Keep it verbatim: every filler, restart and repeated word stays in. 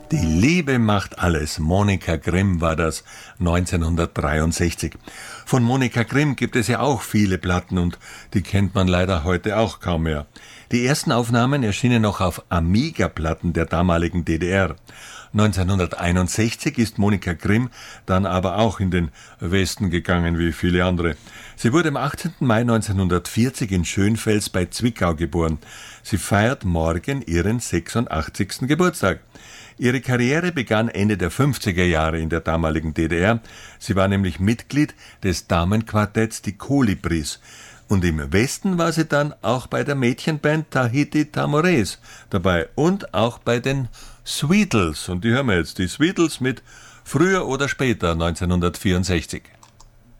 Die Liebe macht alles. Monika Grimm war das neunzehnhundertdreiundsechzig. Von Monika Grimm gibt es ja auch viele Platten und die kennt man leider heute auch kaum mehr. Die ersten Aufnahmen erschienen noch auf Amiga-Platten der damaligen D D R. neunzehnhunderteinundsechzig ist Monika Grimm dann aber auch in den Westen gegangen wie viele andere. Sie wurde am achtzehnten Mai neunzehnhundertvierzig in Schönfels bei Zwickau geboren. Sie feiert morgen ihren sechsundachtzigsten Geburtstag. Ihre Karriere begann Ende der fünfziger Jahre in der damaligen D D R. Sie war nämlich Mitglied des Damenquartetts Die Kolibris. Und im Westen war sie dann auch bei der Mädchenband Tahiti Tamores dabei und auch bei den Sweetles. Und die hören wir jetzt, die Sweetles mit Früher oder später neunzehnhundertvierundsechzig.